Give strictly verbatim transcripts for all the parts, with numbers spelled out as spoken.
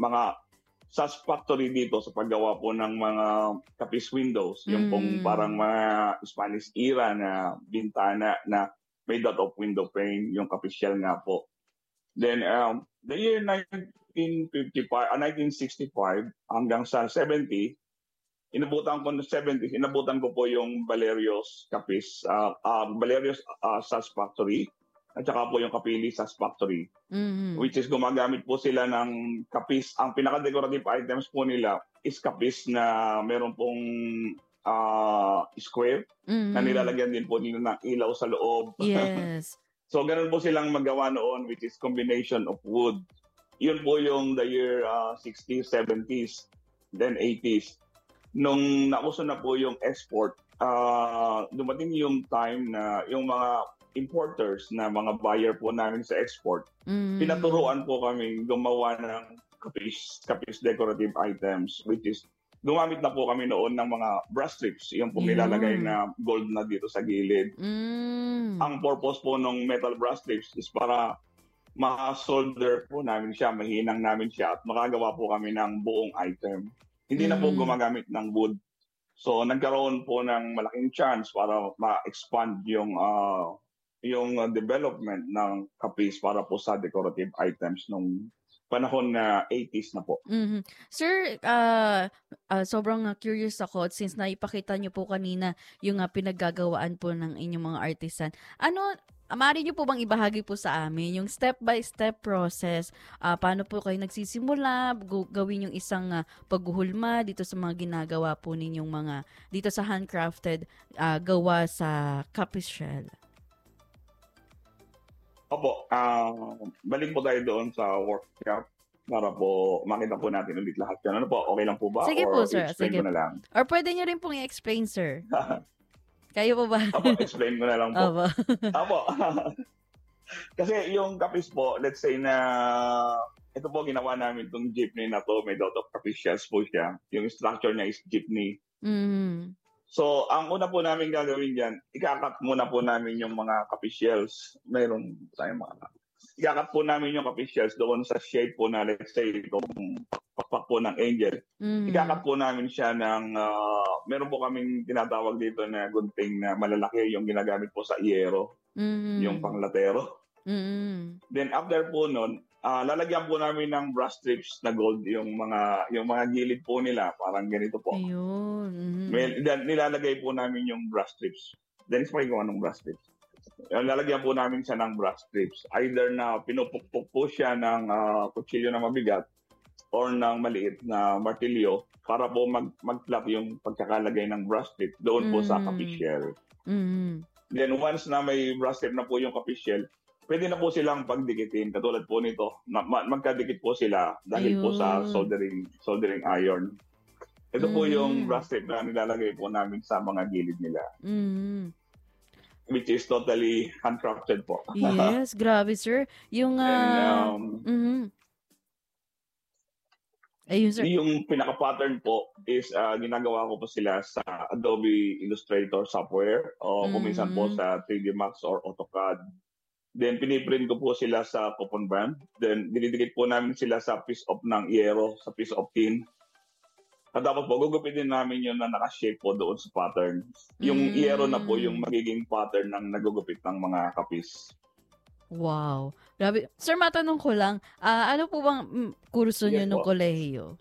mga S A S factory dito sa paggawa po ng mga kapis windows, yung pong Mm. parang mga Spanish era na bintana na made out of window pane, yung kapis shell nga po. Then um, the year nineteen fifty-five, uh, nineteen sixty-five hanggang sa seventy, inabutan ko ng seventies, inabutan ko po yung Valerio's Kapis, uh, uh, Valerio's uh, S A S factory, at saka po yung Kapili S A S factory, Mhm. which is gumagamit po sila ng kapis. Ang pinaka-decorative items po nila is kapis na meron pong uh, square Mhm. na nilalagyan din po nila ng ilaw sa loob. Yes. So ganun po silang magawa noon, which is combination of wood. Yun po yung the year uh, sixties, seventies, then eighties. Nung nauso na po yung export, uh, dumating yung time na yung mga importers na mga buyer po namin sa export, Mm. pinaturuan po kami gumawa ng kapis, kapis decorative items, which is gumamit na po kami noon ng mga brush strips, yung po nilalagay Yun. na gold na dito sa gilid. Mm. Ang purpose po ng metal brush strips is para ma-solder po namin siya, mahinang namin siya, at makagawa po kami ng buong item. Hindi na po Mm. gumagamit ng wood. So nagkaroon po ng malaking chance para ma-expand yung uh, yung uh, development ng kapis para po sa decorative items nung panahon na eighties na po. Mhm. Sir, ah, ah, sobrang ah, curious ako since naipakita niyo po kanina yung ah, pinaggagawaan po ng inyong mga artisan. Ano, ah, maaari niyo po bang ibahagi po sa amin yung step-by-step process? Ah, paano po kayo nagsisimula, gu- gawin yung isang ah, paghuhulma dito sa mga ginagawa po ninyong mga, dito sa handcrafted ah, gawa sa kapis shell? Opo, uh, balik po tayo doon sa workshop para po makita po natin ulit lahat yan. Ano po, okay lang po ba? Sige Or po, sir. i-explain Sige ko na po. lang? Or pwede niyo rin pong i-explain, sir. Kayo po ba? Opo, explain ko na lang po. Opo. Opo. Kasi yung kapis po, let's say na ito po ginawa namin itong jeepney na to, made out of kapis shells po siya. Yung structure niya is jeepney. Mm. So, ang una po namin gagawin dyan, ikakat muna po namin yung mga kapis shells. Mayroon tayong mga ikakat po namin yung kapis shells doon sa shape po na, let's say, itong pakpak po ng angel. Mm. Ikakat po namin siya ng, uh, meron po kaming tinatawag dito na gunting na malalaki, yung ginagamit po sa iyero, Mm. yung panglatero. Mm. Then after po nun, uh, lalagyan po namin ng brush strips na gold yung mga yung mga gilid po nila, parang ganito po. Ayun. Mm. May, then, nilalagay po namin yung brush strips. Then explain ko anong brush strips. Lalagyan po namin siya ng brush strips. Either na pinupukpok po siya ng uh, kutsilyo na mabigat or ng maliit na martilyo para po mag, mag-flap yung pagkakalagay ng brush strip doon po Mm. sa kapis shell. Mm. Then once na may brush strip na po yung kapis shell, pwede na po silang pagdikitin. Katulad po nito, na, ma- magkadikit po sila dahil Ayun. po sa soldering soldering iron. Ito po Mm. yung brush strip na nilalagay po namin sa mga gilid nila. Mm. Which is totally handcrafted po. Yes, grabe, sir. Yung, And, ah, um, mhm. Ayun, sir. yung pinaka-pattern po is uh, ginagawa ko po sila sa Adobe Illustrator software o kung minsan po Mhm. sa three D Max or AutoCAD. Then piniprint ko po sila sa coupon band. Then dinidikit po namin sila sa piece of ng iyero, sa piece of tin. At tapos po, gugupitin namin yun na nakashape po doon sa pattern. Yung Mm. iyero na po yung magiging pattern ng nagugupit ng mga kapis. Wow. Grabe. Sir, matanong ko lang, ah, ano po bang mm, kurso niyo Yes nung po. kolehiyo?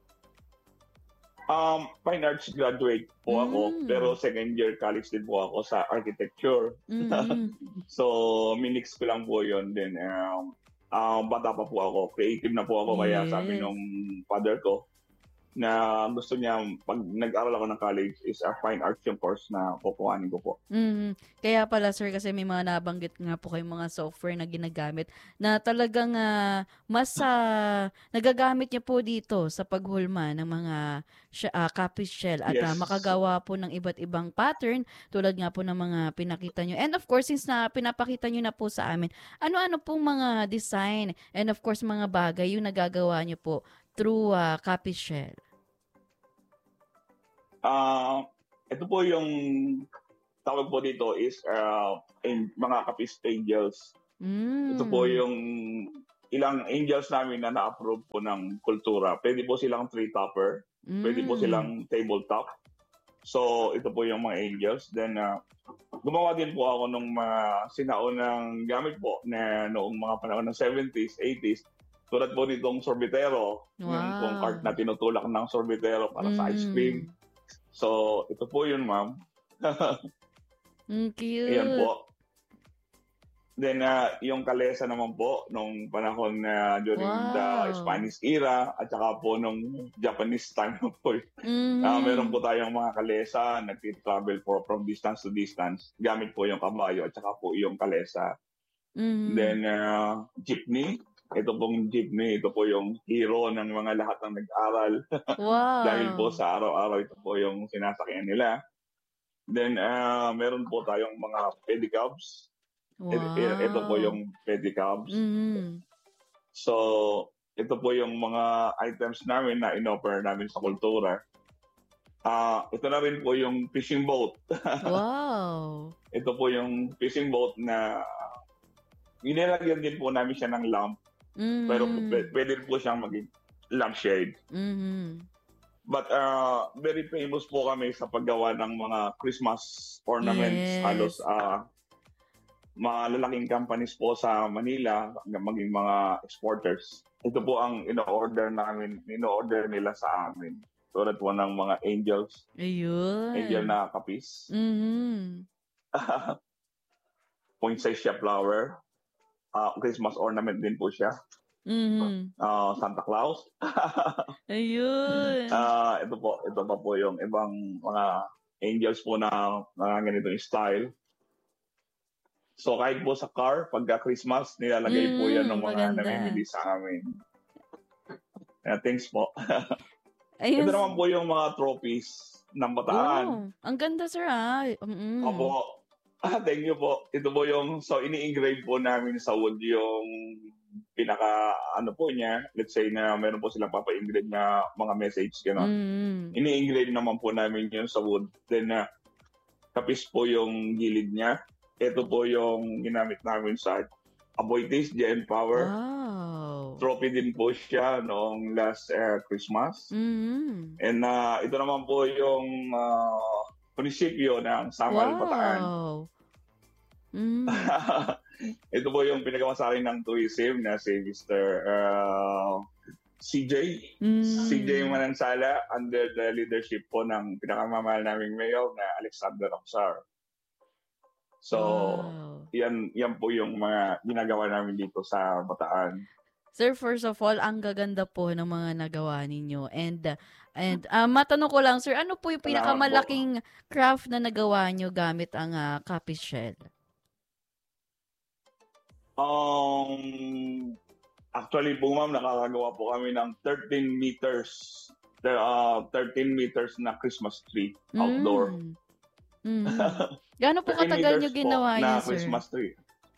Um, fine arts graduate po ako, Mm. pero second year college din po ako sa architecture. Mm. So, minix ko lang po yun. Then, um, um, bata pa po ako. Creative na po ako. Kaya sabi Yes. nung father ko na gusto niya, pag nag-aral ako ng college, is a fine arts yung course na kukuhanin ko po. Mhm. Kaya pala, sir, kasi may mga nabanggit nga po kayong mga software na ginagamit na talagang ah, mas ah, nagagamit niya po dito sa paghulma ng mga sh- ah, kapis shell at ah, Yes. makagawa po ng iba't ibang pattern tulad nga po ng mga pinakita nyo. And of course, since na pinapakita nyo na po sa amin, ano-ano pong mga design and of course mga bagay yung nagagawa nyo po through ah, kapis shell? Ah, ito po yung tawag po dito is uh, in mga kapis angels. Mm. Ito po yung ilang angels namin na na-approve po ng kultura. Pwede po silang tree-topper, pwede po Mm. silang tabletop. So, ito po yung mga angels. Then, uh, gumawa din po ako ng mga sinaunang gamit po na noong mga panahon ng seventies, eighties. Tulad po nitong sorbetero, yung pong cart Wow. na tinutulak ng sorbetero para sa ice cream. Mm. So, ito po yun, ma'am. Mm, Ayan cute. po. Then, uh, yung kalesa naman po, nung panahon na during the Wow. Spanish era, at saka po nung Japanese time po, uh, meron po Mhm. tayong mga kalesa, nagti-travel po from distance to distance. Gamit po yung kabayo at saka po yung kalesa. Mhm. Then, uh, jeepney. Ito pong jeepney, ito po yung hero ng mga lahat ng nag-aral. Dahil po Wow. sa araw-araw, ito po yung sinasakyan nila. Then, uh, meron po tayong mga pedicabs. Ito, ito po Wow. yung pedicabs. Mhm. So, ito po yung mga items namin na in-offer namin sa kultura. Ah, ito na rin po yung fishing boat. Wow. Ito po yung fishing boat na inilagyan din po namin siya ng lamp, pero p- Mhm. pwede rin po siyang maging lampshade. Mhm. But uh, very famous po kami sa paggawa ng mga Christmas ornaments. Halos Yes. uh, malalaking companies po sa Manila, maging mga exporters. Ito po ang ino-order namin, ino-order nila sa amin. Tulad po ng mga angels, angel Ayun. na kapis, Mhm. poinsettia flower, uh, Christmas ornament din po siya, Mhm. uh, Santa Claus. Ayun. Ah, ito po, ito pa po yung ibang mga angels po na, na ganitong style. So kahit po sa car, pagka Christmas, nilalagay po yan ng Mm, mga maganda. namimili sa amin. Uh, thanks po. Ayun. Ito s- naman po yung mga trophies ng Bataan. Oh, ang ganda, sir, ah. Mm. Opo. Ah, thank you po. Ito po yung, so ini-engrave po namin sa wood yung pinaka, ano po niya, let's say na meron po silang papa-engrave na mga message, gano'n. Mm. Ini-engrave naman po namin yun sa wood. Then, uh, kapis po yung gilid niya. Ito po yung ginamit namin sa Aboitiz, G M Power. Wow. Trophy din po siya noong last uh, Christmas. Mhm. And uh, ito naman po yung uh, munisipyo ng Samal, Bataan. Wow. Mm. Ito po yung pinagawa sa akin ng tourism na si Mister Uh, C J. C J Mm. Manansala under the leadership po ng pinakamamahal naming mayor na Alexander Oxar. So, Wow. yan, yan po yung mga ginagawa namin dito sa Bataan. Sir, first of all, ang gaganda po ng mga nagawa ninyo. And, uh, and ah, matanong ko lang, sir, ano po yung Salamat po. pinakamalaking craft na nagawa nyo gamit ang uh, copy shell? Um, actually po ma'am, nakakagawa po kami ng thirteen meters. The, uh, thirteen meters na Christmas tree outdoor. Mm. Mhm. Gaano po thirteen katagal nyo meters po ginawa na yan, sir? Christmas tree.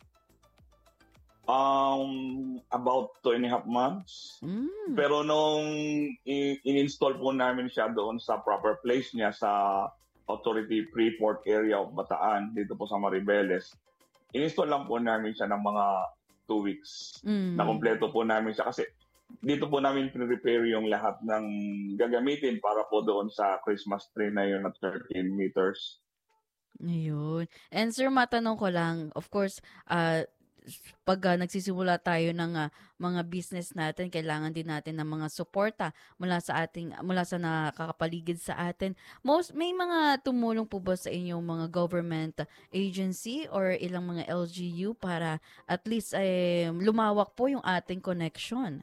Um, about two and a half months. Mm. Pero nung i- in-install po namin siya doon sa proper place niya sa Authority Freeport area of Bataan, dito po sa Maribeles, in-install lang po namin siya ng mga two weeks. Mm. Na kompleto po namin siya kasi dito po namin prepare yung lahat ng gagamitin para po doon sa Christmas tree na yun na thirteen meters. Ayun. And sir, matanong ko lang, of course, ah, pag ah, nagsisimula tayo ng ah, mga business natin, kailangan din natin ng mga suporta mula sa ating mula sa nakakapaligid sa atin. Most may mga tumulong po ba sa inyong mga government agency or ilang mga L G U para at least eh, lumawak po yung ating connection?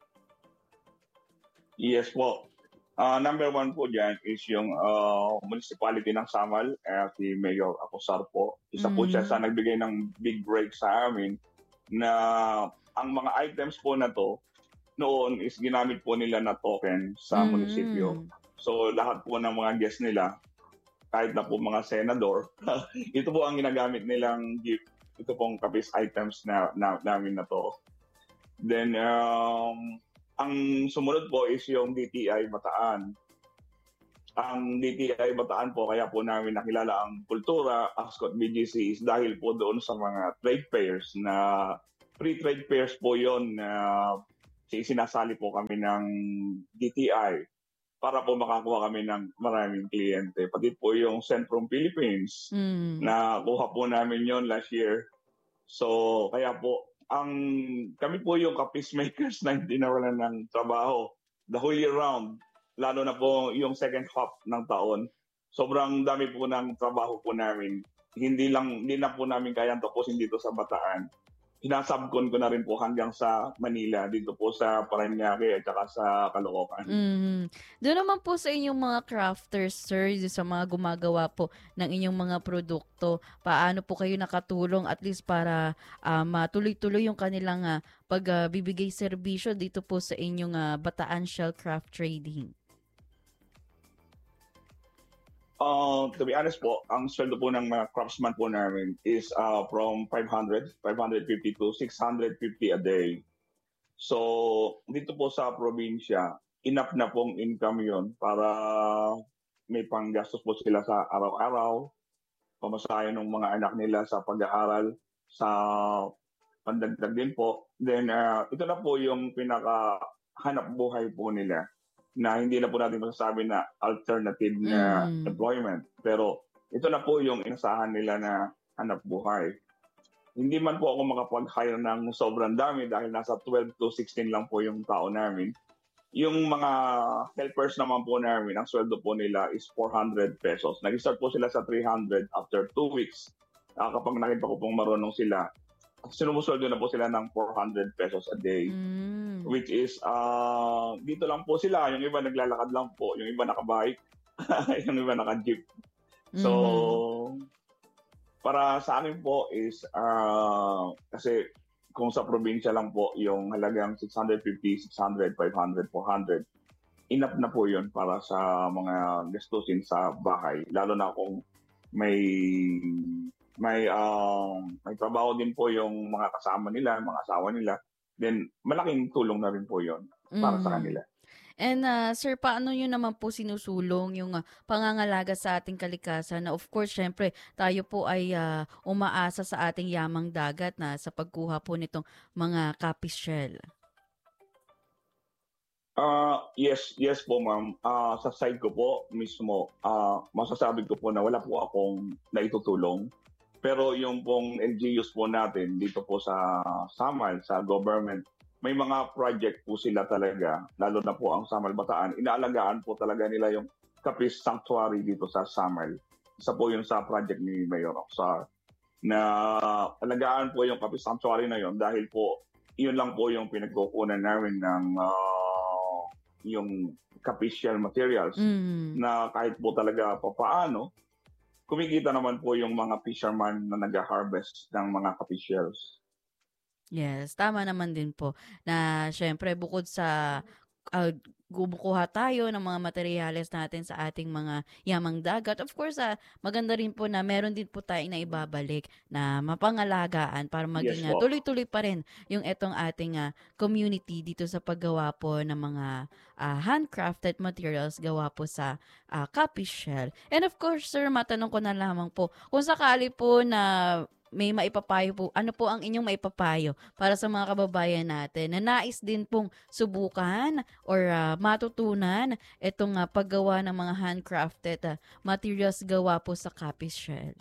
Yes po. Ah, number one po dyan is yung ah, municipality ng Samal, eh, si Mayor Acosar po. Isa po siya sa Mm. nagbigay ng big break sa amin na ang mga items po na to noon is ginamit po nila na token sa munisipyo. Mm. So lahat po ng mga guests nila, kahit na po mga senador, ito po ang ginagamit nilang gift. Ito pong kapis items na, na namin na to. Then, um, ang sumunod po is yung D T I Bataan. Ang D T I Bataan po, kaya po namin nakilala ang kultura, Ascot B G C, is dahil po doon sa mga trade fairs na free trade fairs po yun na uh, sinasali po kami ng D T I para po makakuha kami ng maraming kliyente. Pati po yung Send from Philippines, Mm. na kuha po namin yon last year. So, kaya po, ang kami po yung ka-peacemakers na hindi nawalan ng trabaho the whole year round, lalo na po yung second half ng taon. Sobrang dami po ng trabaho po namin. Hindi lang, hindi na po namin kayang tapusin dito sa Bataan. Hinasabkon ko na rin po hanggang sa Manila, dito po sa Parañaque at saka sa Caloocan. Mm. Doon naman po sa inyong mga crafters, sir, yung sa mga gumagawa po ng inyong mga produkto, paano po kayo nakatulong at least para ah, matuloy-tuloy yung kanilang ah, pagbibigay serbisyo dito po sa inyong ah, Bataan Shell Craft Trading? Uh, to be honest po, ang sweldo po ng mga craftsman po namin is uh, from five hundred, five fifty to six hundred fifty a day. So, dito po sa probinsya, enough na pong income yon para may panggastos po sila sa araw-araw, pamasahe ng mga anak nila sa pag-aaral, sa pandagdag din po. Then, uh, ito na po yung pinaka hanap buhay po nila, na hindi na po natin masasabi na alternative na Mm. employment. Pero ito na po yung inasahan nila na hanap buhay. Hindi man po ako makapag-hire ng sobrang dami dahil nasa twelve to sixteen lang po yung tao namin. Yung mga helpers naman po namin, ang sweldo po nila is four hundred pesos. Nag-start po sila sa three hundred after two weeks. Uh, kapag nakita ko pong marunong sila, sinumusweldo na po sila ng four hundred pesos a day. Mm. Which is, uh, dito lang po sila. Yung iba naglalakad lang po. Yung iba nakabike. Yung iba naka-jeep. So, Mhm. para sa akin po is, uh, kasi kung sa probinsya lang po, yung halagang six fifty, six hundred, five hundred, four hundred, enough na po yun para sa mga gastusin sa bahay. Lalo na kung may may uh, may trabaho din po yung mga kasama nila, mga asawa nila, then malaking tulong na rin po yon para sa Mm. kanila. And ah, sir, paano nyo naman po sinusulong yung ah, pangangalaga sa ating kalikasan na of course, syempre, tayo po ay ah, umaasa sa ating yamang dagat na sa pagkuha po nitong mga Kapis Shell? Ah, yes, yes po ma'am. Ah, sa side ko po mismo, ah, masasabi ko po na wala po akong naitutulong. Pero yung pong L G Us po natin dito po sa Samal, sa government, may mga project po sila talaga, lalo na po ang Samal Bataan. Inaalagaan po talaga nila yung Kapis Sanctuary dito sa Samal. Isa po yun sa project ni Mayor Oxar, na alagaan po yung Kapis Sanctuary na yun dahil po yun lang po yung pinagkukunan namin ng ah, yung Kapis shell materials, Mm. na kahit po talaga papaano, kumikita naman po yung mga fisherman na nag-harvest ng mga Kapis shells. Yes, tama naman din po na syempre bukod sa ah, kumukuha tayo ng mga materyales natin sa ating mga yamang dagat. Of course, ah, maganda rin po na meron din po tayong naibabalik na mapangalagaan para Yes maging ah, po. tuloy-tuloy pa rin yung etong ating ah, community dito sa paggawa po ng mga ah, handcrafted materials gawa po sa ah, Kapis Shell. And of course, sir, matanong ko na lamang po, kung sakali po na may maipapayo po, ano po ang inyong maipapayo para sa mga kababayan natin na nais din pong subukan or ah, matutunan itong ah, paggawa ng mga handcrafted ah, materials gawa po sa Kapis Shell?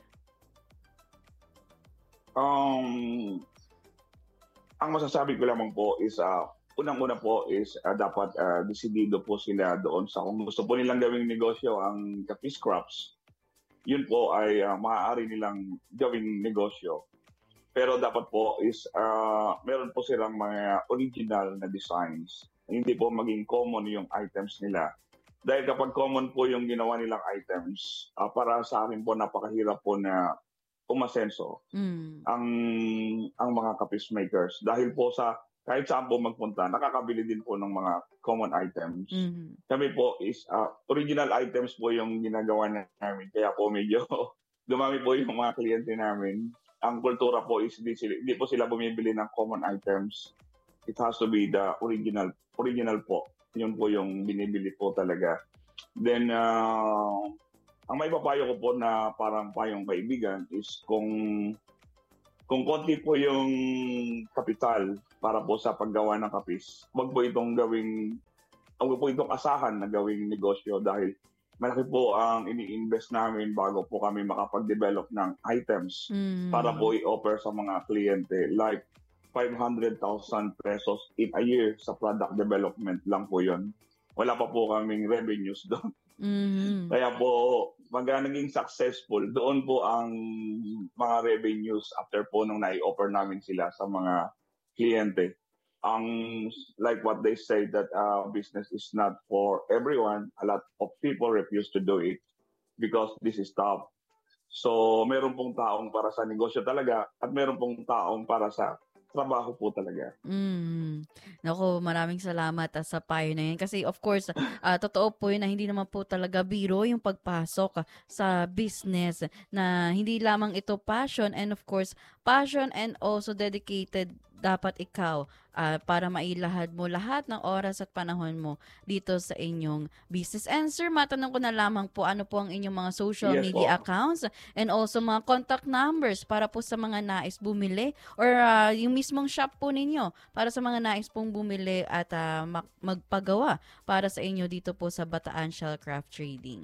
Um, ang masasabi ko lamang po is, uh, unang-una po is uh, dapat uh, desidido po sila doon sa kung gusto po nilang gawing negosyo ang Kapis crops. Yun po ay uh, maaari nilang gawing negosyo. Pero dapat po is uh, meron po silang mga original na designs. Hindi po maging common yung items nila. Dahil kapag common po yung ginawa nilang items, uh, para sa akin po napakahirap po na umasenso Mm. ang ang mga Kapis makers. Dahil po sa kahit saan po magpunta, nakakabili din po ng mga common items. Mhm. Kami po is uh, original items po yung ginagawa namin. Kaya po medyo dumami po yung mga kliyente namin. Ang kultura po is di, sila, di po sila bumibili ng common items. It has to be the original original po. Yun po yung binibili po talaga. Then, uh, ang may papayo ko po na parang payong kaibigan is kung kung konti po yung kapital para po sa paggawa ng kapis, wag po itong gawing, wag po itong asahan na gawing negosyo dahil malaki po ang ini-invest namin bago po kami makapag-develop ng items Mm. para po i-offer sa mga kliyente. Like five hundred thousand pesos in a year sa product development lang po yun. Wala pa po kaming revenues doon. Mhm. Kaya po, pag naging successful, doon po ang mga revenues after po nung nai-offer namin sila sa mga kliyente. Ang like what they say that uh, business is not for everyone. A lot of people refuse to do it because this is tough. So, meron pong taong para sa negosyo talaga at meron pong taong para sa trabaho po talaga. Mm. Naku, maraming salamat ah, sa payo na yan. Kasi of course, ah, totoo po yun na hindi naman po talaga biro yung pagpasok ah, sa business na hindi lamang ito passion and of course, passion and also dedicated dapat ikaw ah, para mailahad mo lahat ng oras at panahon mo dito sa inyong business. And sir, matanong ko na lamang po ano po ang inyong mga social Yes media po. accounts and also mga contact numbers para po sa mga nais bumili or ah, yung mismong shop po ninyo para sa mga nais pong bumili at ah, mag- magpagawa para sa inyo dito po sa Bataan Shellcraft Trading.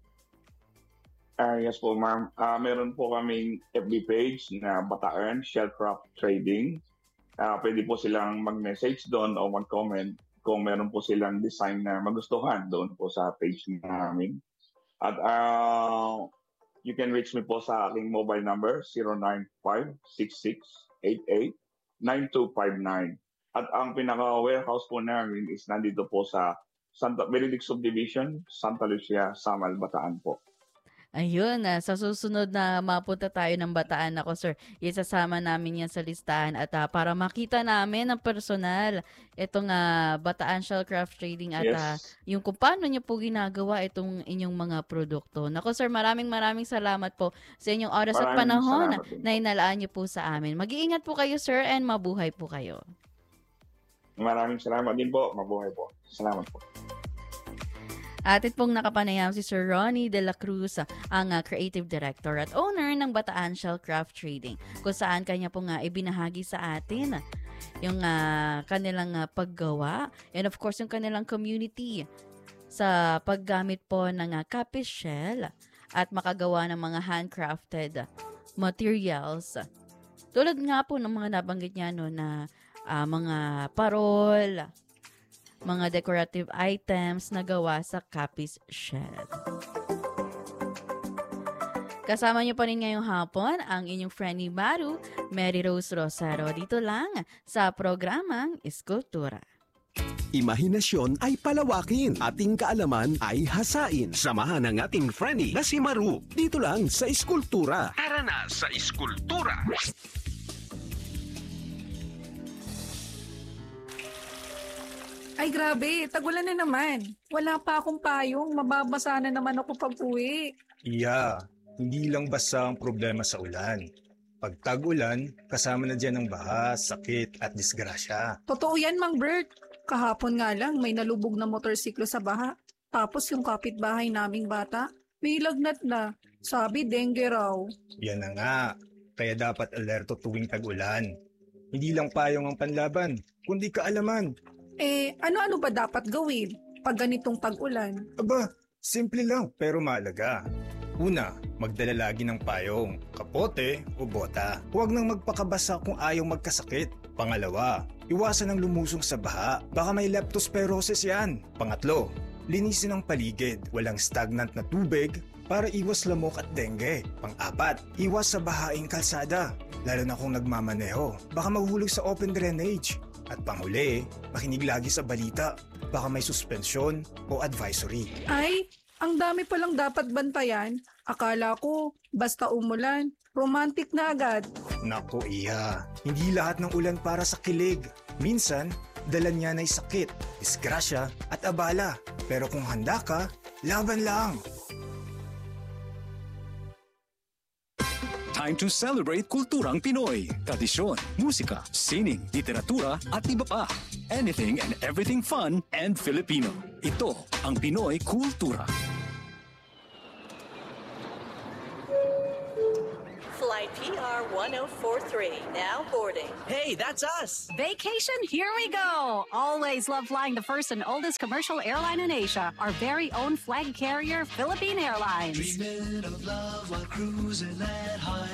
Ah, yes po, ma'am. Ah, meron po kaming F B page na Bataan Shellcraft Trading. Ah, pwede po silang mag-message doon o mag-comment kung meron po silang design na magustuhan doon po sa page namin. At ah, you can reach me po sa aking mobile number zero nine five six six eight eight nine two five nine. At ang pinaka-warehouse po namin is nandito po sa Santa Benedict Subdivision, Santa Lucia, Samal, Bataan po. Ayun, ah, sa susunod na mapunta tayo ng Bataan ako, sir, isasama namin yan sa listahan at ah, para makita namin ng personal itong ah, Bataan Shellcraft Trading at ah, Yes. yung kung paano nyo po ginagawa itong inyong mga produkto. Nako, sir, maraming maraming salamat po sa inyong oras at Maraming panahon salamat din na po. inalaan nyo po sa amin. Mag-iingat po kayo, sir, and mabuhay po kayo. Maraming salamat din po. Mabuhay po. Salamat po. Atin pong nakapanayam si Sir Ronnie De La Cruz, ah, ang ah, Creative Director at Owner ng Bataan Shellcraft Trading, kung saan kanya po nga ibinahagi sa atin ah, yung ah, kanilang ah, paggawa and of course yung kanilang community sa paggamit po ng uh, copy shell at makagawa ng mga handcrafted materials. Tulad nga po ng mga nabanggit niya no, na ah, mga parol, mga decorative items na gawa sa Capiz shell. Kasama niyo pa rin ngayong hapon ang inyong friendly Maru, Mary Rose Rosaro, dito lang sa programang Iskultura. Imahinasyon ay palawakin, ating kaalaman ay hasain. Samahan ang ating friendly na si Maru, dito lang sa Iskultura. Tara na sa Iskultura! Ay grabe, tagulan na naman. Wala pa akong payong, mababasa na naman ako pag-uwi. Iya, hindi lang basta ang problema sa ulan. Pag tag-ulan, kasama na dyan ang baha, sakit at disgrasya. Totoo yan, Mang Bert. Kahapon nga lang may nalubog na motorsiklo sa baha. Tapos yung kapitbahay naming bata, may lagnat na. Sabi, dengue raw. Yan na nga, kaya dapat alerto tuwing tag-ulan. Hindi lang payong ang panlaban, kundi kaalaman. Eh, ano-ano ba dapat gawin pag ganitong tag-ulan? Aba, simple lang pero mahalaga. Una, magdala lagi ng payong, kapote o bota. Huwag nang magpakabasa kung ayaw magkasakit. Pangalawa, iwasan ang lumusong sa baha. Baka may leptospirosis yan. Pangatlo, linisin ang paligid. Walang stagnant na tubig para iwas lamok at dengue. Pang-apat, iwas sa bahaing kalsada. Lalo na kung nagmamaneho. Baka mahulog sa open drainage. At panghuli, makinig lagi sa balita. Baka may suspensyon o advisory. Ay, ang dami palang dapat bantayan. Akala ko, basta umulan, romantic na agad. Naku iya, hindi lahat ng ulan para sa kilig. Minsan, dala niyan ay sakit, disgrasya at abala. Pero kung handa ka, laban lang. Time to celebrate kulturang Pinoy. Tradisyon, musika, sining, literatura at iba pa. Anything and everything fun and Filipino. Ito ang Pinoy Kultura. Flight P R one oh four three, now boarding. Hey, that's us! Vacation, here we go! Always love flying the first and oldest commercial airline in Asia, our very own flag carrier, Philippine Airlines. Dreaming of love while cruising at high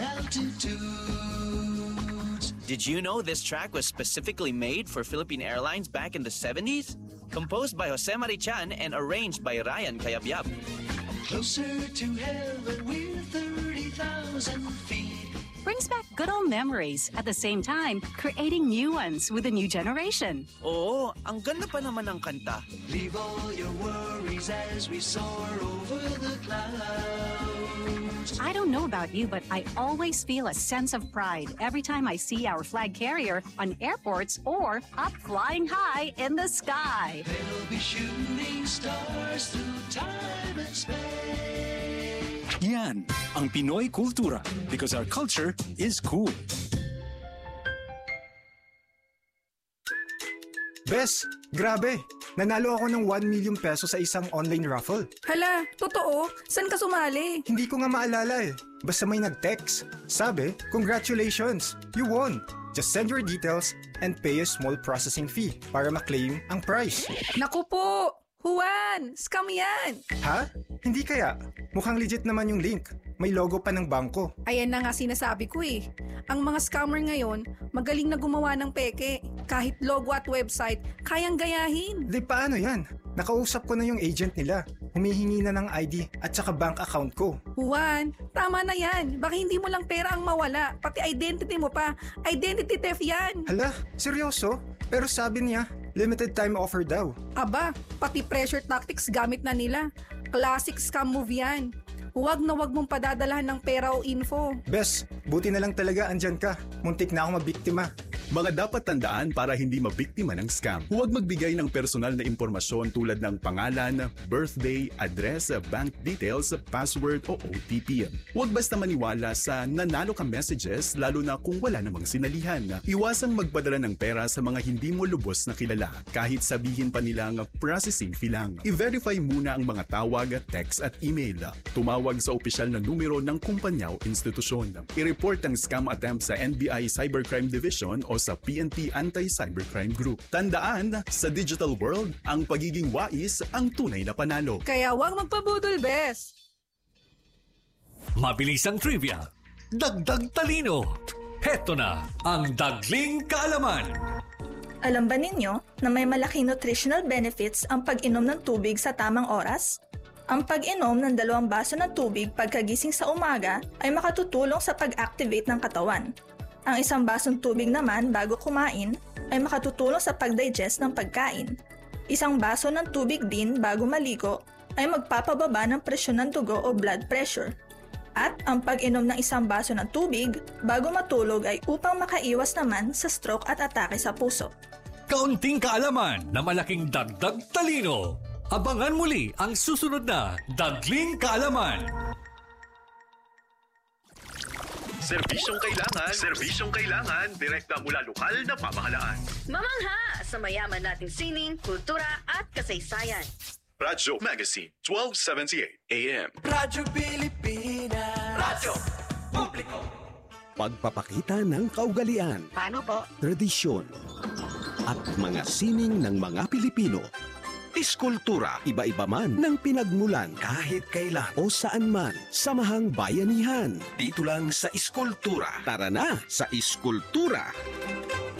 altitudes. Did you know this track was specifically made for Philippine Airlines back in the seventies? Composed by Jose Marichan and arranged by Ryan Cayabyab. Closer to heaven with thirty thousand feet. Brings back good old memories, at the same time, creating new ones with a new generation. Oo, ang ganda pa naman ng kanta. Leave all your worries as we soar over the clouds. I don't know about you, but I always feel a sense of pride every time I see our flag carrier on airports or up flying high in the sky. They'll be shooting stars through time and space. Yan ang Pinoy Kultura because our culture is cool. Bes, grabe! Nanalo ako ng one million peso sa isang online raffle. Hala, totoo? San ka sumali? Hindi ko nga maalala eh. Basta may nag-text. Sabi, congratulations! You won! Just send your details and pay a small processing fee para ma-claim ang prize. Naku po! Juan! Scam yan! Ha? Hindi kaya? Mukhang legit naman yung link. May logo pa ng bangko. Ayan na nga sinasabi ko eh. Ang mga scammer ngayon, magaling na gumawa ng peke. Kahit logo at website, kayang gayahin. Di paano yan? Nakausap ko na yung agent nila. Humihingi na ng I D at saka bank account ko. Juan, tama na yan. Baka hindi mo lang pera ang mawala. Pati identity mo pa. Identity theft yan. Hala, seryoso? Pero sabi niya, limited time offer daw. Aba, pati pressure tactics gamit na nila. Classic scam move yan. Huwag na huwag mong padadalahan ng pera o info. Bes, buti na lang talaga andyan ka. Muntik na ako mabiktima. Mga dapat tandaan para hindi mabiktima ng scam. Huwag magbigay ng personal na impormasyon tulad ng pangalan, birthday, address, bank details, password o O T P. Huwag basta maniwala sa nanalo ka messages lalo na kung wala namang sinalihan. Iwasang magpadala ng pera sa mga hindi mo lubos na kilala kahit sabihin pa nilang processing fee lang. I-verify muna ang mga tawag, text at email. Tumawag sa opisyal na numero ng kumpanya o institusyon. I-report ang scam attempt sa N B I Cybercrime Division o sa P N P Anti-Cybercrime Group. Tandaan, sa digital world, ang pagiging wais ang tunay na panalo. Kaya huwag magpabudol, Bes. Mabilisang trivia, dagdag talino. Heto na ang Dagling Kaalaman. Alam ba ninyo na may malaking nutritional benefits ang pag-inom ng tubig sa tamang oras? Ang pag-inom ng dalawang baso ng tubig pagkagising sa umaga ay makatutulong sa pag-activate ng katawan. Ang isang basong tubig naman bago kumain ay makatutulong sa pag-digest ng pagkain. Isang baso ng tubig din bago maligo ay magpapababa ng presyon ng dugo o blood pressure. At ang pag-inom ng isang baso ng tubig bago matulog ay upang makaiwas naman sa stroke at atake sa puso. Kaunting kaalaman na malaking dagdag talino. Abangan muli ang susunod na Dagling Kaalaman. Serbisyong kailangan, serbisyong kailangan, direkta mula lokal na pamahalaan. Mamangha sa mayaman nating sining, kultura at kasaysayan. Radyo Magazine, twelve seventy-eight A M. Radyo Pilipinas. Radyo Publiko. Pagpapakita ng kaugalian, Paano po? tradisyon, at mga sining ng mga Pilipino. Iskultura, iba-iba man ng pinagmulan kahit kailan o saan man, samahang bayanihan. Dito lang sa Iskultura. Tara na sa Iskultura!